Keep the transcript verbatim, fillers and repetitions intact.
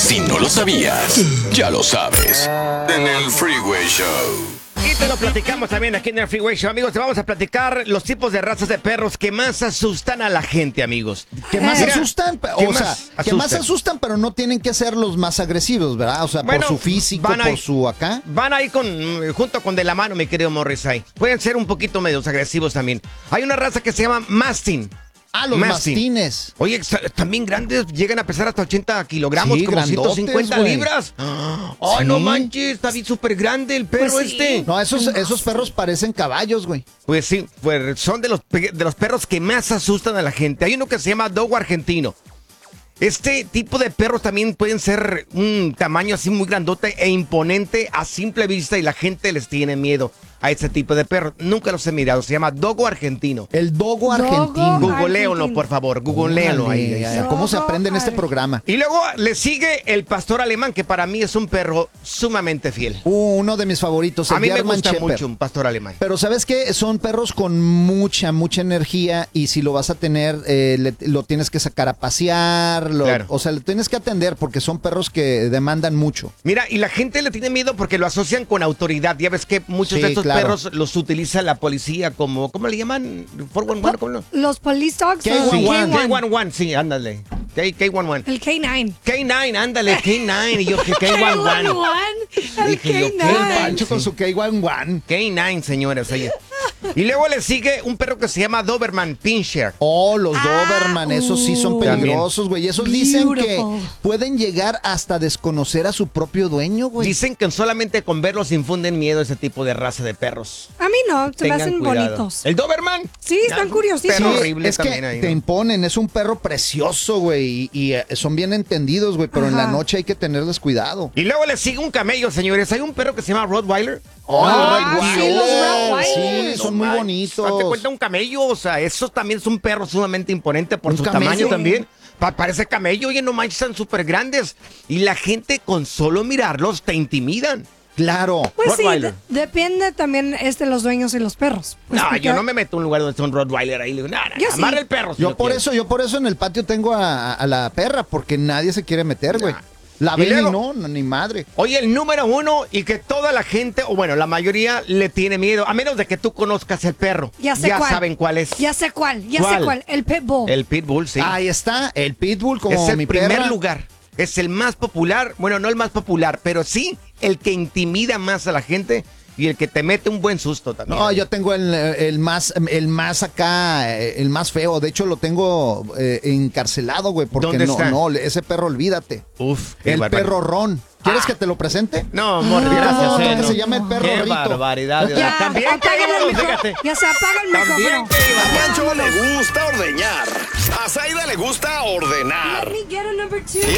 Si no lo sabías, ya lo sabes. En el Freeway Show. Y te lo platicamos también aquí en el Freeway Show, amigos. Te vamos a platicar los tipos de razas de perros que más asustan a la gente, amigos. Que más Mira, asustan, ¿qué o más sea, que más asustan? asustan, pero no tienen que ser los más agresivos, ¿verdad? O sea, Bueno, por su físico, van por ahí. su acá. Van ahí con, junto con de la mano, mi querido Morris ahí. Pueden ser un poquito medios agresivos también. Hay una raza que se llama Mastin. Ah, los Mastin. mastines. Oye, exa- también grandes, llegan a pesar hasta ochenta kilogramos, Sí, como grandotes, ciento cincuenta güey. libras. Ay, Sí. no manches, está bien súper grande el perro Pues sí. este. No, esos, esos perros parecen caballos, güey. Pues sí, pues son de los, pe- de los perros que más asustan a la gente. Hay uno que se llama Dogo Argentino. Este tipo de perros también pueden ser un tamaño así muy grandote e imponente a simple vista y la gente les tiene miedo a este tipo de perros. Nunca los he mirado, se llama Dogo Argentino. El dogo Dogo argentino. Googleélo, Argentino. por favor, googleélo ahí. Órale, ahí. ay, ¿Cómo se Dogo aprende en este ar- programa? Y luego le sigue el pastor alemán, que para mí es un perro sumamente fiel. Uh, uno de mis favoritos, el A mí me German gusta Shepherd. mucho un pastor alemán. Pero ¿sabes qué? Son perros con mucha, mucha energía y si lo vas a tener, eh, le- lo tienes que sacar a pasear, lo- Claro. o sea, le tienes que atender porque son perros que demandan mucho. Mira, y la gente le tiene miedo porque lo asocian con autoridad. Ya ves que muchos Sí, de estos claro. perros los utiliza la policía como, ¿cómo le llaman? cuatro uno uno, ¿cómo no? Los police dogs. K o uno uno. K uno. K uno uno, sí, ándale. K uno uno. El K nueve. K nueve, ándale, K nueve. Y yo, que K uno uno. El Dije yo, K ¿qué nueve. Pancho con su K uno uno. K nueve, señores. Oye. Y luego le sigue un perro que se llama Doberman Pinscher. Oh, los Ah, Doberman, esos sí son uh. peligrosos, güey. Esos dicen que Beautiful. pueden llegar hasta desconocer a su propio dueño, güey. Dicen que solamente con verlos infunden miedo ese tipo de raza de perros. A mí no, se me Tengan hacen cuidado. bonitos. ¿El Doberman? Sí, están Ah, un curiosísimos. perro Sí, horrible es también que ahí, te ¿no? imponen, es un perro precioso, güey, y, y, eh, son bien entendidos, güey, pero en la Ajá. noche hay que tenerles cuidado. Y luego le sigue un camello, señores. Hay un perro que se llama Rottweiler. Oh, Ah, los sí, los Rottweilers. Sí, son muy Hazte bonitos. cuenta un camello, o sea, eso también es un perro sumamente imponente por ¿Un su camello? tamaño también. Pa- parece camello, oye, no manches, están súper grandes. Y la gente con solo mirarlos te intimidan. Claro. Pues sí, Rottweiler. de- depende también este los dueños y los perros. Pues No, porque- yo no me meto en un lugar donde está un Rottweiler ahí. Le digo, no, no, Yo sí. amarra el perro. si Yo lo por quieres. eso, yo por eso en el patio tengo a, a la perra, porque nadie se quiere meter, güey. Nah. La Y ven y luego- no, no, ni madre. Oye, el número uno y que toda la gente, o bueno, la mayoría le tiene miedo, a menos de que tú conozcas el perro. Ya sé cuál. saben cuál es. Ya sé cuál, ya ¿Cuál? sé cuál. El Pitbull. El Pitbull, sí. Ahí está, el Pitbull como es el mi primer perra. lugar. Es el más popular. Bueno, no el más popular, pero sí el que intimida más a la gente y el que te mete un buen susto también. No, yo tengo el, el más, el más acá, el más feo. De hecho, lo tengo eh, encarcelado, güey, porque ¿Dónde no, está? no, ese perro, olvídate. Uf, qué El barbaridad. perro Ron. ¿Quieres Ah. que te lo presente? No, amor, Ah, gracias. ¿Cómo eh, que no. se llama el perro Qué Rito? barbaridad. Ya, También apaguen el cállalo, micrófono. fíjate. Ya se apaga el También micrófono. que iba. A Pancho le gusta ordeñar. A Zaida le gusta ordenar. Let me get a number two. Y